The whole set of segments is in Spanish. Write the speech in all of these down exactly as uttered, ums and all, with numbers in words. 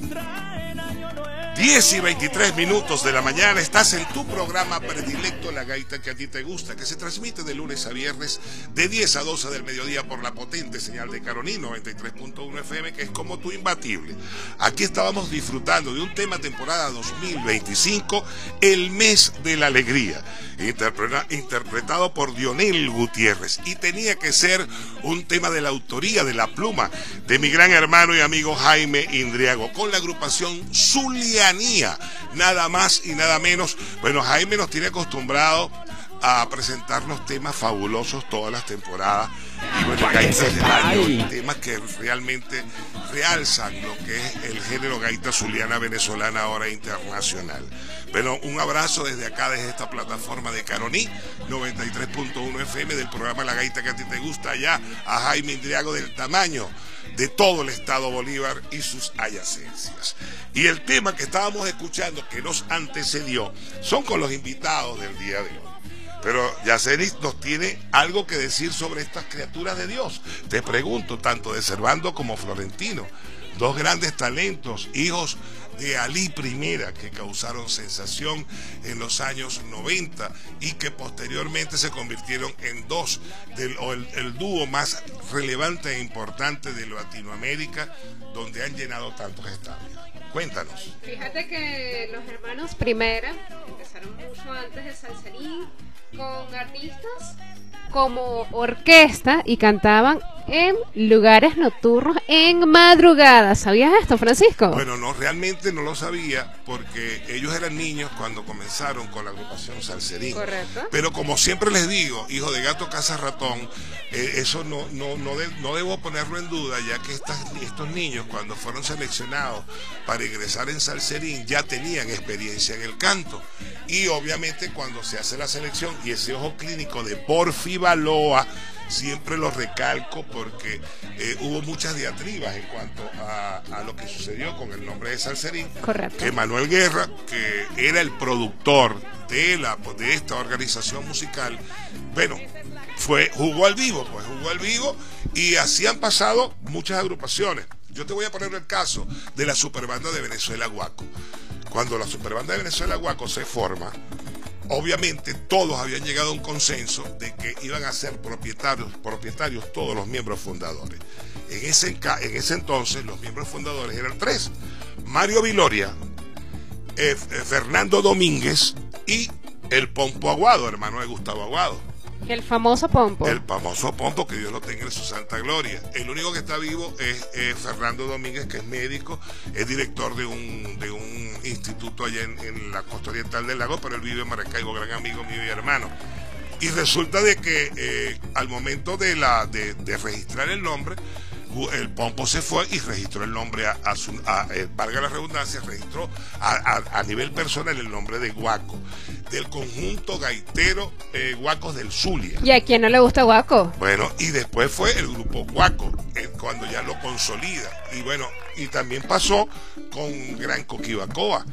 diez y veintitrés minutos de la mañana, estás en tu programa predilecto, La Gaita que a ti te gusta, que se transmite de lunes a viernes de diez a doce del mediodía por la potente señal de Caroní noventa y tres punto uno F M, que es como tu imbatible. Aquí estábamos disfrutando de un tema temporada dos mil veinticinco, el mes de la alegría, interpreta, interpretado por Dionel Gutiérrez, y tenía que ser un tema de la autoría, de la pluma de mi gran hermano y amigo Jaime Indriago, con la agrupación Zulianía, nada más y nada menos. Bueno, Jaime nos tiene acostumbrado a presentarnos temas fabulosos todas las temporadas, y bueno, gaitas del año, temas que realmente realzan lo que es el género gaita zuliana venezolana, ahora internacional. Bueno, un abrazo desde acá, desde esta plataforma de Caroní noventa y tres punto uno F M, del programa La Gaita que a ti te gusta, allá a Jaime Indriago, del tamaño de todo el estado Bolívar y sus adyacencias. Y el tema que estábamos escuchando, que nos antecedió, son con los invitados del día de hoy. Pero Yaceris nos tiene algo que decir sobre estas criaturas de Dios. Te pregunto, tanto de Servando como Florentino, dos grandes talentos, hijos de Alí Primera, que causaron sensación en los años noventa y que posteriormente se convirtieron en dos del o el, el dúo más relevante e importante de Latinoamérica, donde han llenado tantos estadios. Cuéntanos. Fíjate que los hermanos Primera empezaron mucho antes de Salserín, con artistas como orquesta, y cantaban en lugares nocturnos en madrugada. ¿Sabías esto, Francisco? Bueno, no, realmente no lo sabía, porque ellos eran niños cuando comenzaron con la agrupación Salserín. Correcto. Pero como siempre les digo, hijo de gato caza ratón, eh, eso no, no, no, de, no debo ponerlo en duda, ya que estas, estos niños, cuando fueron seleccionados para ingresar en Salserín, ya tenían experiencia en el canto. Y obviamente cuando se hace la selección, y ese ojo clínico de Porfi Baloa, siempre lo recalco porque eh, hubo muchas diatribas en cuanto a, a lo que sucedió con el nombre de Salserín. Correcto. Que Manuel Guerra, que era el productor de, la, de esta organización musical, bueno, fue, jugó al vivo, pues jugó al vivo, y así han pasado muchas agrupaciones. Yo te voy a poner el caso de la Superbanda de Venezuela Guaco. Cuando la Superbanda de Venezuela Guaco se forma, obviamente todos habían llegado a un consenso de que iban a ser propietarios, propietarios todos los miembros fundadores. En ese, en ese entonces los miembros fundadores eran tres: Mario Viloria, eh, Fernando Domínguez y el Pompo Aguado, hermano de Gustavo Aguado. El famoso Pompo. El famoso Pompo, que Dios lo tenga en su santa gloria. El único que está vivo es eh, Fernando Domínguez, que es médico, es director de un, de un instituto allá en, en la costa oriental del lago, pero él vive en Maracaibo, gran amigo mío y hermano. Y resulta de que eh, al momento de, la, de, de registrar el nombre, el Pompo se fue y registró el nombre a, a, su, a eh, valga la redundancia, registró a, a, a nivel personal el nombre de Guaco, del conjunto gaitero eh, Guacos del Zulia. ¿Y a quién no le gusta Guaco? Bueno, y después fue el grupo Guaco, eh, cuando ya lo consolida. Y bueno, y también pasó con Gran Coquibacoa.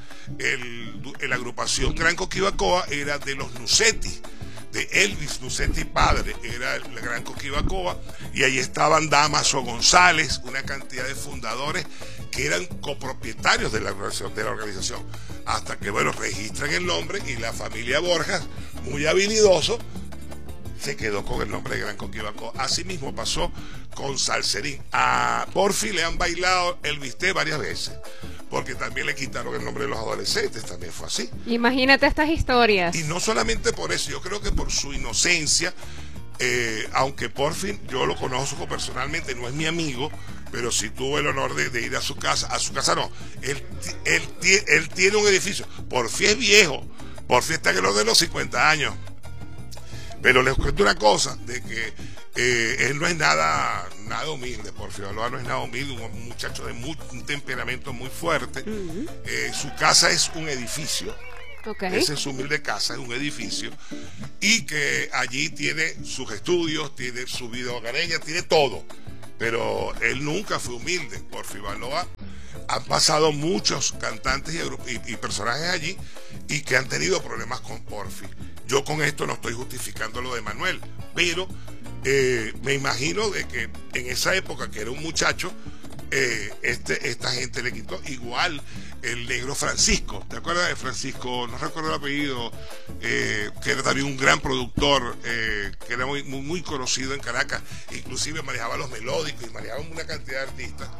El, la agrupación Gran Coquibacoa era de los Nucetti, de Elvis Nucetti padre, era el Gran Coquibacoa, y ahí estaban Damaso González, una cantidad de fundadores que eran copropietarios de la organización, de la organización, hasta que bueno, registran el nombre, y la familia Borjas, muy habilidoso, se quedó con el nombre de Gran Coquibacoa. Así mismo pasó con Salserín. A Porfi le han bailado el bistec varias veces, porque también le quitaron el nombre de los adolescentes, también fue así. Imagínate estas historias. Y no solamente por eso, yo creo que por su inocencia, eh, aunque Porfi yo lo conozco personalmente, no es mi amigo, pero sí tuve el honor de, de ir a su casa. A su casa no, él, él, él, él tiene un edificio. Porfi es viejo, Porfi está en el orden de los cincuenta años. Pero les cuento una cosa, de que eh, él no es nada, nada humilde, Porfi Baloa no es nada humilde, un muchacho de muy, un temperamento muy fuerte. Uh-huh. eh, su casa es un edificio. Okay. Esa es su humilde casa, es un edificio, y que allí tiene sus estudios, tiene su vida hogareña, tiene todo, pero él nunca fue humilde. Porfi Baloa, han pasado muchos cantantes y, y, y personajes allí, y que han tenido problemas con Porfi. Yo con esto no estoy justificando lo de Manuel, pero eh, me imagino de que en esa época, que era un muchacho, eh, este, esta gente le quitó. Igual el negro Francisco, ¿te acuerdas de Francisco? No recuerdo el apellido, eh, que era también un gran productor, eh, que era muy, muy, muy conocido en Caracas, inclusive manejaba los melódicos y manejaba una cantidad de artistas.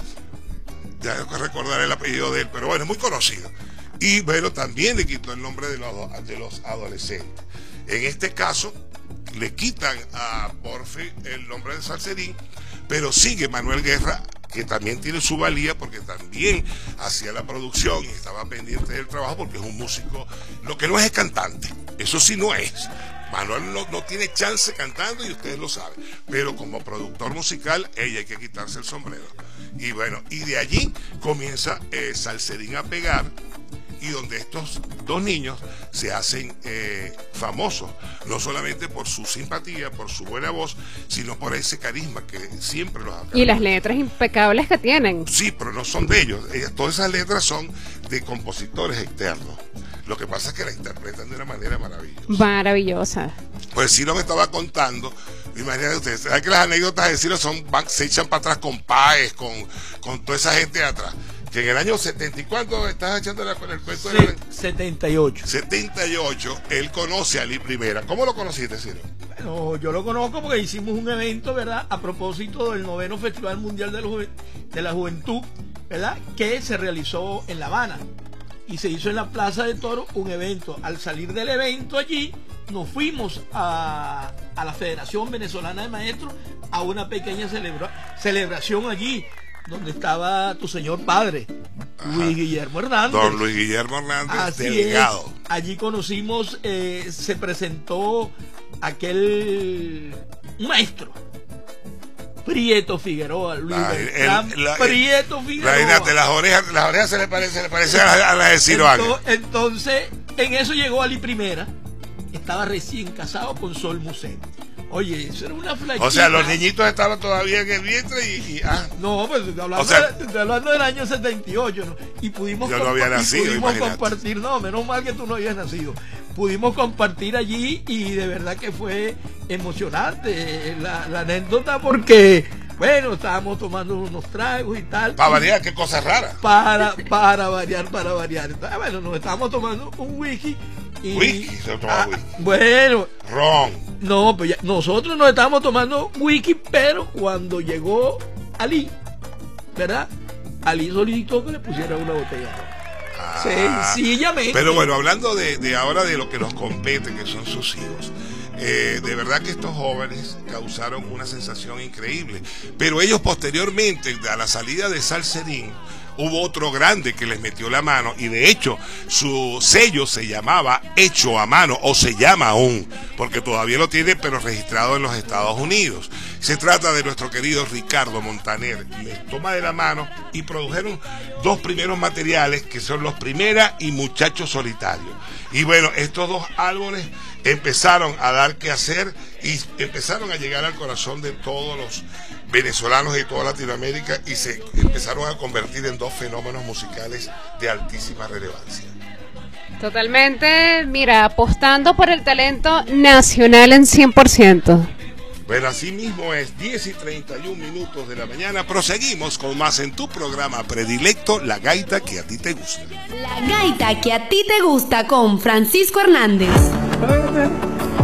Ya no recordar el apellido de él, pero bueno, es muy conocido. Y bueno, también le quitó el nombre de los, de los adolescentes. En este caso, le quitan a Porfi el nombre de Salserín, pero sigue Manuel Guerra, que también tiene su valía porque también hacía la producción y estaba pendiente del trabajo porque es un músico, lo que no es es cantante, eso sí no es. Manuel no, no tiene chance cantando y ustedes lo saben, pero como productor musical, ella hay que quitarse el sombrero. Y bueno, y de allí comienza eh, Salserín a pegar, y donde estos dos niños se hacen eh, famosos, no solamente por su simpatía, por su buena voz, sino por ese carisma que siempre los ha. Y las letras impecables que tienen. Sí, pero no son de ellos. Ellas, todas esas letras son de compositores externos. Lo que pasa es que la interpretan de una manera maravillosa. Maravillosa. Pues Ciro me estaba contando, imagínate ustedes, ¿saben que las anécdotas de Ciro son, van, se echan para atrás con Páez, con, con toda esa gente de atrás? Que en el año setenta y cuánto estás echando el cuento de la... setenta y ocho. setenta y ocho, él conoce a Ali Primera. ¿Cómo lo conociste, Ciro? Bueno, yo lo conozco porque hicimos un evento, ¿verdad? A propósito del noveno Festival Mundial de la, Juve de la Juventud, ¿verdad? Que se realizó en La Habana. Y se hizo en la Plaza de Toros un evento. Al salir del evento allí, nos fuimos a, a la Federación Venezolana de Maestros a una pequeña celebra celebración allí, donde estaba tu señor padre, Ajá. Luis Guillermo Hernández. Don Luis Guillermo Hernández, Así delegado. Es. Allí conocimos, eh, se presentó aquel maestro, Prieto Figueroa, Luis la, Beltrán, el, la, Prieto Figueroa. Imagínate, las orejas, las orejas se le parecen, se le parecen a las la de Ciro Ángel. Entonces, en eso llegó Ali Primera, estaba recién casado con Sol Musset. Oye, eso era una flaquita. O sea, los niñitos estaban todavía en el vientre y... y ah. No, pues estoy hablando, o sea, de, estoy hablando del año setenta y ocho, ¿no? Y pudimos, yo no había nacido, y pudimos imagínate. compartir, no, menos mal que tú no habías nacido. Pudimos compartir allí y de verdad que fue emocionante la, la anécdota porque, bueno, estábamos tomando unos tragos y tal. Para variar, qué cosa rara. Para, para variar, para variar. Entonces, bueno, nos estábamos tomando un whisky. Y, whisky, se toma ah, whisky. Bueno. Ron. No, pues ya, nosotros nos estábamos tomando whisky, pero cuando llegó Ali, ¿verdad? Ali solicitó que le pusiera una botella. Ah, sencillamente. Pero bueno, hablando de, de ahora de lo que nos compete, que son sus hijos. Eh, de verdad que estos jóvenes causaron una sensación increíble. Pero ellos posteriormente, a la salida de Salserín, hubo otro grande que les metió la mano y de hecho su sello se llamaba Hecho a Mano, o se llama aún, porque todavía lo tiene pero registrado en los Estados Unidos. Se trata de nuestro querido Ricardo Montaner. Les toma de la mano y produjeron dos primeros materiales que son Los Primera y Muchacho Solitario. Y bueno, estos dos álbumes empezaron a dar que hacer y empezaron a llegar al corazón de todos los venezolanos de toda Latinoamérica y se empezaron a convertir en dos fenómenos musicales de altísima relevancia. Totalmente, mira, apostando por el talento nacional en cien por ciento. Bueno, así mismo es, diez y treinta y un minutos de la mañana. Proseguimos con más en tu programa predilecto, La Gaita que a ti te gusta. La Gaita que a ti te gusta con Francisco Hernández.